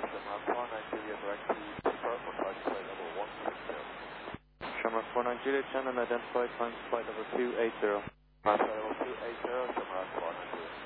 Shamrock 490 Juliet, direct to depart for flight level 160. Shamrock 490 Juliet, channel identified, climb flight level 280. Flight level 280, Shamrock 490.